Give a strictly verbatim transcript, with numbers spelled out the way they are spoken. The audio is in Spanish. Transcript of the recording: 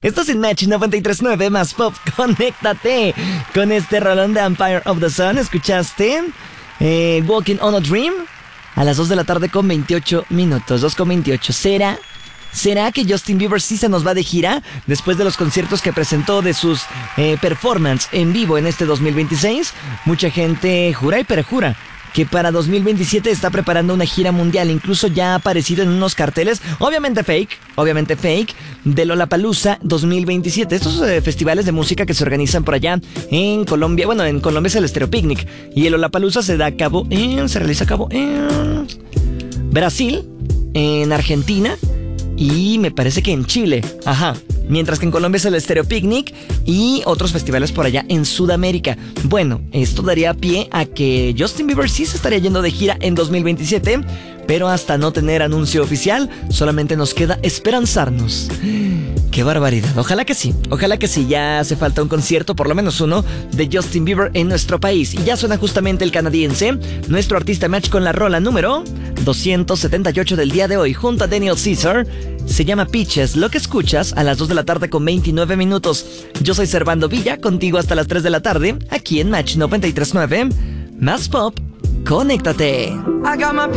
Estás en Match noventa y tres punto nueve más pop. Conéctate con este rolón de Empire of the Sun. ¿Escuchaste? Eh, Walking on a Dream. A las dos de la tarde con veintiocho minutos. dos con veintiocho. ¿Será? ¿Será que Justin Bieber sí se nos va de gira después de los conciertos que presentó de sus eh, performances en vivo en este dos mil veintiséis? Mucha gente jura y perjura que para dos mil veintisiete está preparando una gira mundial. Incluso ya ha aparecido en unos carteles, obviamente fake, obviamente fake, de Lollapalooza dos mil veintisiete. Estos eh, festivales de música que se organizan por allá en Colombia. Bueno, en Colombia es el Stereo Picnic. Y el Lollapalooza se da a cabo en... Se realiza a cabo en... Brasil, en Argentina y me parece que en Chile. Ajá. Mientras que en Colombia es el Stereo Picnic y otros festivales por allá en Sudamérica. Bueno, esto daría pie a que Justin Bieber sí se estaría yendo de gira en dos mil veintisiete, pero hasta no tener anuncio oficial, solamente nos queda esperanzarnos. ¡Qué barbaridad! Ojalá que sí, ojalá que sí. Ya hace falta un concierto, por lo menos uno, de Justin Bieber en nuestro país. Y ya suena justamente el canadiense, nuestro artista Match con la rola número doscientos setenta y ocho del día de hoy, junto a Daniel Caesar. Se llama Peaches, lo que escuchas a las dos de la tarde con veintinueve minutos. Yo soy Servando Villa, contigo hasta las tres de la tarde, aquí en Match noventa y tres punto nueve. Más pop, conéctate.